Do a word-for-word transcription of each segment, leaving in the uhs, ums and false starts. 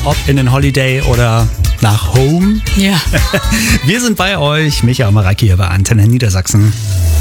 ob in den Holiday oder nach Home. Ja. Wir sind bei euch, Micha und Mareike hier bei Antenne Niedersachsen.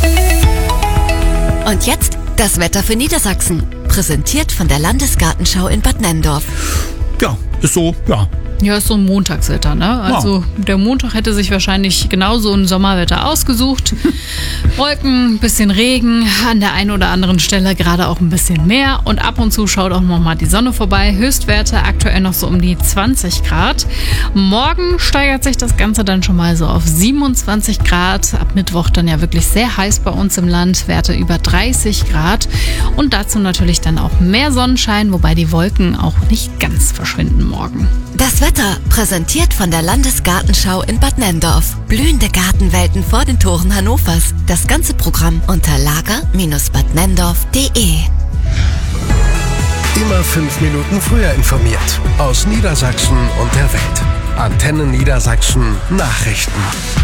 Und jetzt das Wetter für Niedersachsen. Präsentiert von der Landesgartenschau in Bad Nenndorf. Ja, ist so, ja. Ja, ist so ein Montagswetter, ne? Also ja. Der Montag hätte sich wahrscheinlich genauso ein Sommerwetter ausgesucht. Wolken, bisschen Regen, an der einen oder anderen Stelle gerade auch ein bisschen mehr. Und ab und zu schaut auch nochmal die Sonne vorbei. Höchstwerte aktuell noch so um die zwanzig Grad. Morgen steigert sich das Ganze dann schon mal so auf siebenundzwanzig Grad. Ab Mittwoch dann ja wirklich sehr heiß bei uns im Land. Werte über dreißig Grad. Und dazu natürlich dann auch mehr Sonnenschein, wobei die Wolken auch nicht ganz verschwinden morgen. Das Wetter präsentiert von der Landesgartenschau in Bad Nenndorf. Blühende Gartenwelten vor den Toren Hannovers. Das ganze Programm unter lager Bindestrich bad nenndorf punkt de. Immer fünf Minuten früher informiert. Aus Niedersachsen und der Welt. Antenne Niedersachsen Nachrichten.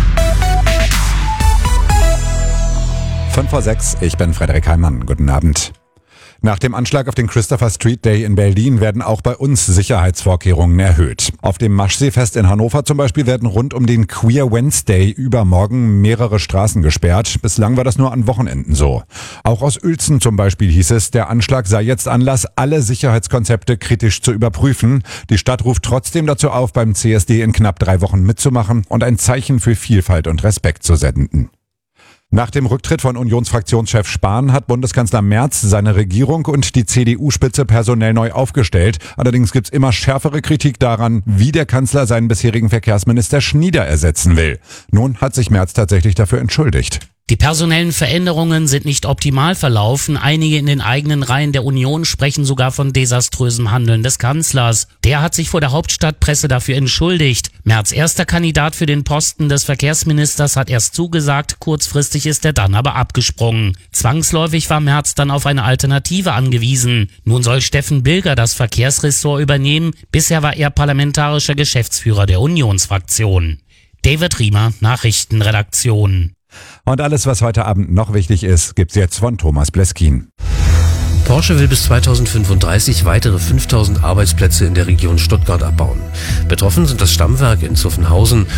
fünf vor sechs, ich bin Frederik Heimann. Guten Abend. Nach dem Anschlag auf den Christopher Street Day in Berlin werden auch bei uns Sicherheitsvorkehrungen erhöht. Auf dem Maschseefest in Hannover zum Beispiel werden rund um den Queer Wednesday übermorgen mehrere Straßen gesperrt. Bislang war das nur an Wochenenden so. Auch aus Uelzen zum Beispiel hieß es, der Anschlag sei jetzt Anlass, alle Sicherheitskonzepte kritisch zu überprüfen. Die Stadt ruft trotzdem dazu auf, beim C S D in knapp drei Wochen mitzumachen und ein Zeichen für Vielfalt und Respekt zu senden. Nach dem Rücktritt von Unionsfraktionschef Spahn hat Bundeskanzler Merz seine Regierung und die C D U-Spitze personell neu aufgestellt. Allerdings gibt's immer schärfere Kritik daran, wie der Kanzler seinen bisherigen Verkehrsminister Schnieder ersetzen will. Nun hat sich Merz tatsächlich dafür entschuldigt. Die personellen Veränderungen sind nicht optimal verlaufen. Einige in den eigenen Reihen der Union sprechen sogar von desaströsem Handeln des Kanzlers. Der hat sich vor der Hauptstadtpresse dafür entschuldigt. Merz erster Kandidat für den Posten des Verkehrsministers hat erst zugesagt, kurzfristig ist er dann aber abgesprungen. Zwangsläufig war Merz dann auf eine Alternative angewiesen. Nun soll Steffen Bilger das Verkehrsressort übernehmen. Bisher war er parlamentarischer Geschäftsführer der Unionsfraktion. David Riemer, Nachrichtenredaktion. Und alles, was heute Abend noch wichtig ist, gibt's jetzt von Thomas Bleskin. Porsche will bis zweitausendfünfunddreißig weitere fünftausend Arbeitsplätze in der Region Stuttgart abbauen. Betroffen sind das Stammwerk in Zuffenhausen